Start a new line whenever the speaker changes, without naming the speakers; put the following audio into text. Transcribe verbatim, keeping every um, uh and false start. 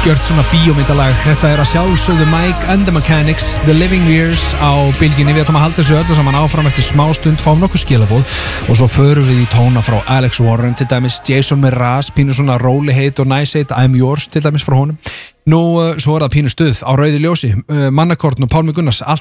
algjört svona bíómyndalag. Þetta er að sjálfsögðu Mike and the Mechanics, The Living Years á bylginni. Við ætlum að halda þessu öllu saman áfram eftir smá stund, fáum nokkuð skilaboð og svo förum við í tóna frá Alex Warren, til dæmis Jason Mraz, pínu svona róliheit og næsheit, I'm Yours til dæmis frá honum. Nú, svo er það pínu stuð á rauðu ljósi, Mannakorn og Pálmi Gunnars, allt